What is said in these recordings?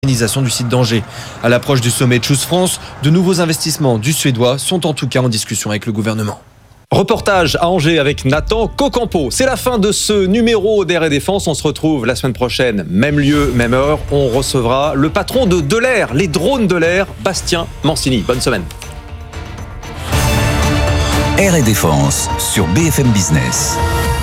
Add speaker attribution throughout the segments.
Speaker 1: du site d'Angers. À l'approche du sommet Choose France, de nouveaux investissements du Suédois sont en tout cas en discussion avec le gouvernement.
Speaker 2: Reportage à Angers avec Nathan Cocampo. C'est la fin de ce numéro d'Air et Défense. On se retrouve la semaine prochaine, même lieu, même heure. On recevra le patron de l'air, les drones de l'air, Bastien Mancini. Bonne semaine.
Speaker 3: Air et Défense sur BFM Business.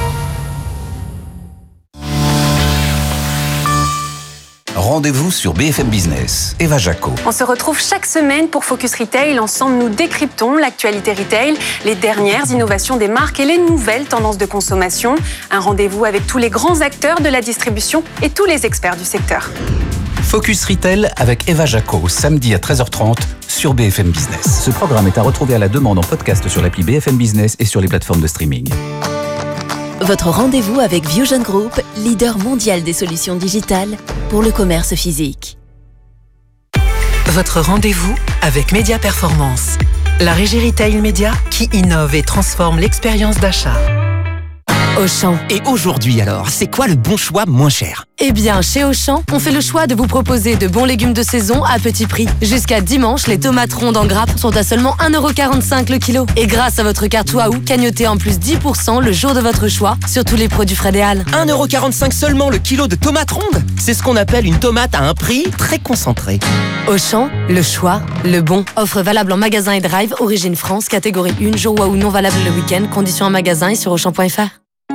Speaker 3: Rendez-vous sur BFM Business. Eva Jaco.
Speaker 4: On se retrouve chaque semaine pour Focus Retail. Ensemble, nous décryptons l'actualité retail, les dernières innovations des marques et les nouvelles tendances de consommation. Un rendez-vous avec tous les grands acteurs de la distribution et tous les experts du secteur.
Speaker 3: Focus Retail avec Eva Jaco, samedi à 13h30 sur BFM Business. Ce programme est à retrouver à la demande en podcast sur l'appli BFM Business et sur les plateformes de streaming.
Speaker 5: Votre rendez-vous avec Viewgen Group, leader mondial des solutions digitales pour le commerce physique.
Speaker 6: Votre rendez-vous avec Média Performance, la régie retail média qui innove et transforme l'expérience d'achat.
Speaker 7: Auchan. Et aujourd'hui alors, c'est quoi le bon choix moins cher ?
Speaker 8: Eh bien, chez Auchan, on fait le choix de vous proposer de bons légumes de saison à petit prix. Jusqu'à dimanche, les tomates rondes en grappe sont à seulement 1,45€ le kilo. Et grâce à votre carte Waouh, cagnotez en plus 10% le jour de votre choix sur tous les produits frais des Halles.
Speaker 7: 1,45€ seulement le kilo de tomates rondes ? C'est ce qu'on appelle une tomate à un prix très concentré.
Speaker 8: Auchan, le choix, le bon. Offre valable en magasin et drive, origine France, catégorie 1, jour Waouh non valable le week-end, conditions en magasin et sur auchan.fr.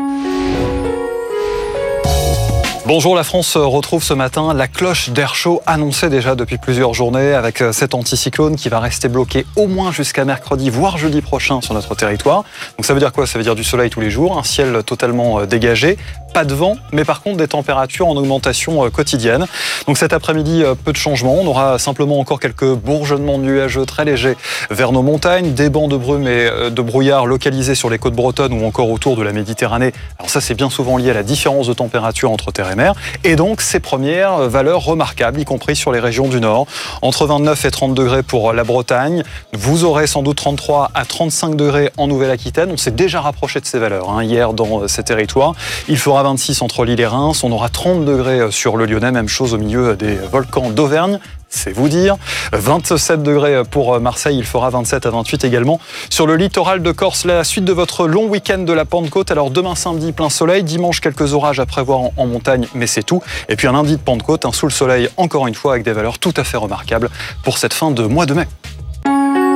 Speaker 9: Bonjour, la France retrouve ce matin la cloche d'air chaud annoncée déjà depuis plusieurs journées avec cet anticyclone qui va rester bloqué au moins jusqu'à mercredi, voire jeudi prochain sur notre territoire. Donc ça veut dire quoi ? Ça veut dire du soleil tous les jours, un ciel totalement dégagé, pas de vent, mais par contre des températures en augmentation quotidienne. Donc cet après-midi, peu de changements. On aura simplement encore quelques bourgeonnements nuageux très légers vers nos montagnes, des bancs de brume et de brouillard localisés sur les côtes bretonnes ou encore autour de la Méditerranée. Alors ça, c'est bien souvent lié à la différence de température entre terre et mer. Et donc ces premières valeurs remarquables, y compris sur les régions du Nord. Entre 29 et 30 degrés pour la Bretagne. Vous aurez sans doute 33 à 35 degrés en Nouvelle-Aquitaine. On s'est déjà rapproché de ces valeurs hier dans ces territoires. Il fera 26 entre Lille et Reims. On aura 30 degrés sur le Lyonnais. Même chose au milieu des volcans d'Auvergne. C'est vous dire. 27 degrés pour Marseille, il fera 27 à 28 également. Sur le littoral de Corse, la suite de votre long week-end de la Pentecôte. Alors demain samedi, plein soleil. Dimanche, quelques orages à prévoir en montagne, mais c'est tout. Et puis un lundi de Pentecôte, sous le soleil, encore une fois, avec des valeurs tout à fait remarquables pour cette fin de mois de mai.